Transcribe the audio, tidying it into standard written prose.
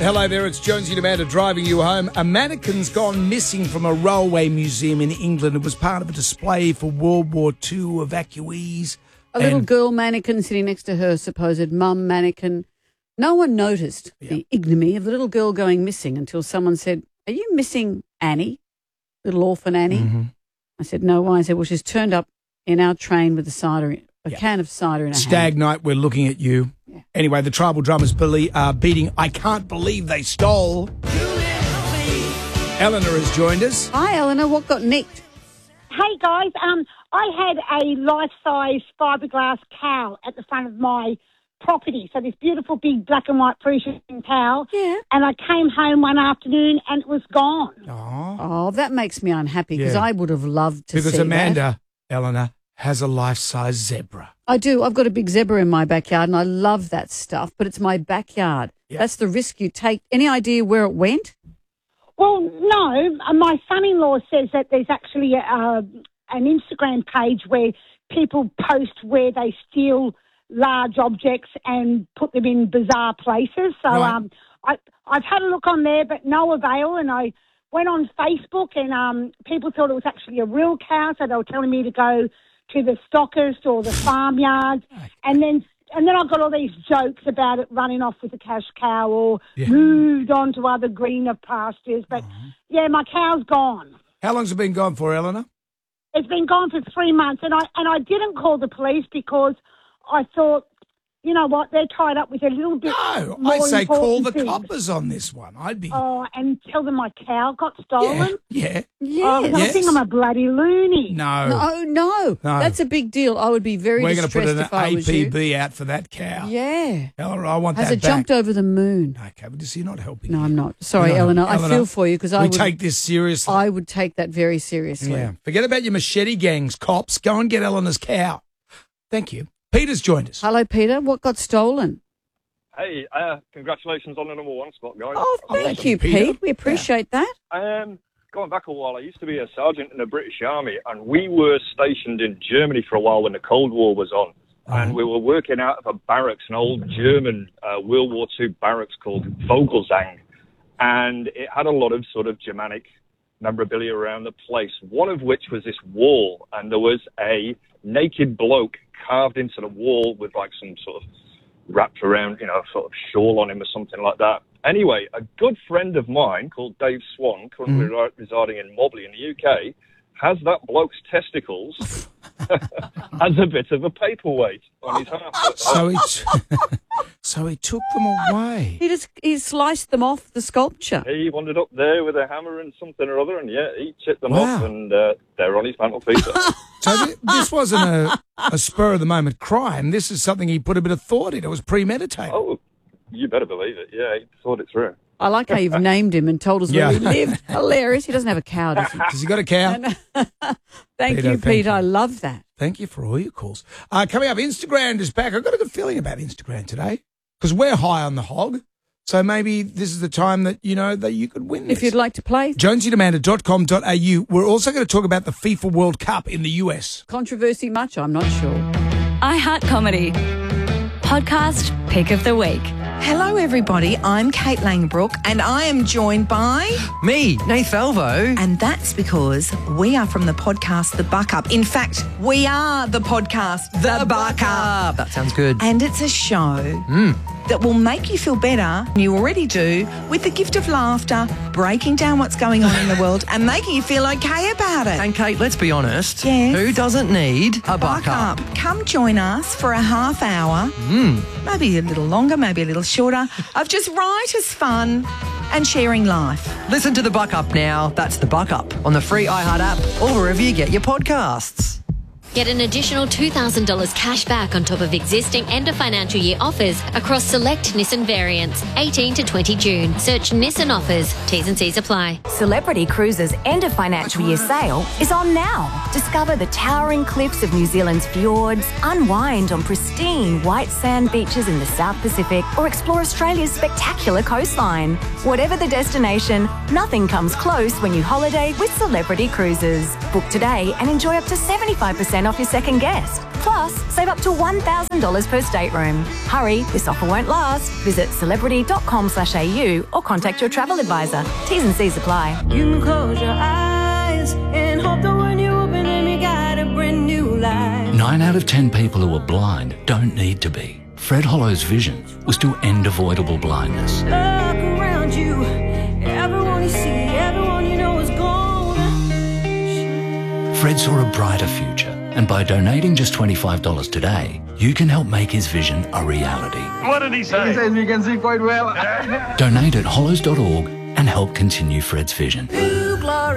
Hello there, it's Jonesy and Amanda driving you home. A mannequin's gone missing from a railway museum in England. It was part of a display for World War II evacuees. A little girl mannequin sitting next to her supposed mum mannequin. No one noticed the ignominy of the little girl going missing until someone said, "Are you missing Annie, little orphan Annie?" Mm-hmm. I said, "No, why?" I said, "Well, she's turned up in our train with a can of cider in her Stag hand." night, we're looking at you. Yeah. Anyway, the Tribal Drummers are beating I Can't Believe They Stole. Eleanor has joined us. Hi, Eleanor. What got nicked? Hey guys, I had a life-size fiberglass cow at the front of my property. So this beautiful big black and white Parisian cow. Yeah. And I came home one afternoon and it was gone. Oh, that makes me unhappy because I would have loved to see Because Amanda, that. Eleanor, has a life-size zebra. I do. I've got a big zebra in my backyard and I love that stuff, but it's my backyard. Yeah. That's the risk you take. Any idea where it went? Well, no. My son-in-law says that there's actually an Instagram page where people post where they steal large objects and put them in bizarre places. So Right. I've had a look on there, but no avail. And I went on Facebook and people thought it was actually a real cow, so they were telling me to go to the stockist or the farmyard. And then I got all these jokes about it running off with a cash cow or moved on to other greener pastures. But, yeah, my cow's gone. How long's it been gone for, Eleanor? It's been gone for 3 months, and I didn't call the police because I thought, you know what, they're tied up with a little bit No, more I say call the important things. coppers on this one. I'd be... Oh, and tell them my cow got stolen? Yeah. Oh, I think I'm a bloody loony. No. No. That's a big deal. I would be very We're going to put distressed an if I was you. APB out for that cow. Yeah. Eleanor, I want Has that it jumped back. over the moon? Okay, but you see, you're not helping. No, me. I'm not. Sorry, No, Eleanor. I feel for you because I We would take this seriously. I would take that very seriously. Yeah. Forget about your machete gangs, cops. Go and get Eleanor's cow. Thank you. Peter's joined us. Hello, Peter. What got stolen? Hey, congratulations on the number one spot, guys. Oh, thank you, Peter. Pete. We appreciate that. Going back a while, I used to be a sergeant in the British Army, and we were stationed in Germany for a while when the Cold War was on. And we were working out of a barracks, an old German World War II barracks called Vogelsang. And it had a lot of sort of Germanic memorabilia around the place, one of which was this wall. And there was a naked bloke carved into the wall with like some sort of wrapped around, sort of shawl on him or something like that. Anyway, a good friend of mine called Dave Swan, currently residing in Mobley in the UK, has that bloke's testicles as a bit of a paperweight on his half. So he took them away. He sliced them off the sculpture. He wandered up there with a hammer and something or other, and he chipped them Wow. off, and they're on his mantelpiece. So this wasn't a spur-of-the-moment crime. This is something he put a bit of thought in. It was premeditated. Oh, you better believe it. Yeah, he thought it through. I like how you've named him and told us where he Yeah. lived. Hilarious. He doesn't have a cow, does he? Has he got a cow? Thank Peter, you, thank Peter. you. I love that. Thank you for all your calls. Coming up, Instagram is back. I've got a good feeling about Instagram today because we're high on the hog. So maybe this is the time that, that you could win this. If you'd like to play. JonesyandAmanda.com.au. We're also going to talk about the FIFA World Cup in the US. Controversy much? I'm not sure. iHeart Comedy. Podcast Pick of the Week. Hello, everybody. I'm Kate Langbrook, and I am joined by... Me, Nath Valvo. And that's because we are from the podcast The Buck Up. In fact, we are the podcast The Buck Up. That sounds good. And it's a show that will make you feel better, you already do, with the gift of laughter, breaking down what's going on in the world and making you feel okay about it. And Kate, let's be honest. Yes? Who doesn't need a buck up? Come join us for a half hour, maybe a little longer, maybe a little shorter, of just right as fun and sharing life. Listen to the Buck Up now. That's the Buck Up on the free iHeart app or wherever you get your podcasts. Get an additional $2,000 cash back on top of existing end of financial year offers across select Nissan variants, 18 to 20 June. Search Nissan offers. T's and C's apply. Celebrity Cruises' end of financial year sale is on now. Discover the towering cliffs of New Zealand's fjords, unwind on pristine white sand beaches in the South Pacific, or explore Australia's spectacular coastline. Whatever the destination, nothing comes close when you holiday with Celebrity Cruises. Book today and enjoy up to 75% 10% off your second guest. Plus, save up to $1,000 per stateroom. Hurry, this offer won't last. Visit celebrity.com/au or contact your travel advisor. T's and C's apply. You can close your eyes and hope that when you open them, you got a brand new life. 9 out of 10 people who are blind don't need to be. Fred Hollow's vision was to end avoidable blindness. Look around you, everyone you see, everyone you know is gone. Fred saw a brighter future, and by donating just $25 today, you can help make his vision a reality. What did he say? He says we can see quite well. Donate at hollows.org and help continue Fred's vision.